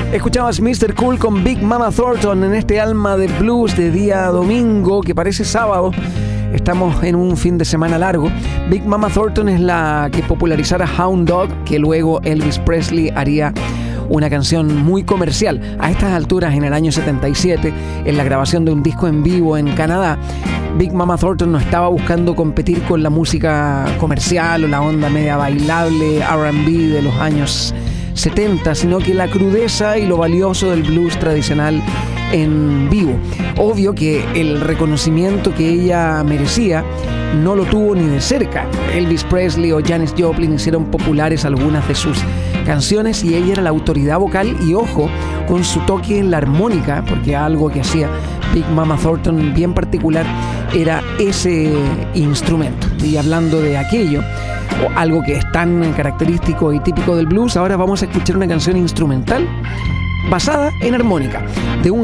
Escuchabas Mr. Cool con Big Mama Thornton en este Alma de Blues de día domingo, que parece sábado. Estamos en un fin de semana largo. Big Mama Thornton es la que popularizara Hound Dog, que luego Elvis Presley haría una canción muy comercial. A estas alturas, en el año 77, en la grabación de un disco en vivo en Canadá, Big Mama Thornton no estaba buscando competir con la música comercial o la onda media bailable R&B de los años 70, sino que la crudeza y lo valioso del blues tradicional en vivo. Obvio que el reconocimiento que ella merecía no lo tuvo ni de cerca. Elvis Presley o Janis Joplin hicieron populares algunas de sus canciones y ella era la autoridad vocal, y ojo con su toque en la armónica, porque algo que hacía Big Mama Thornton bien particular era ese instrumento. Y hablando de aquello, o algo que es tan característico y típico del blues, ahora vamos a escuchar una canción instrumental basada en armónica de un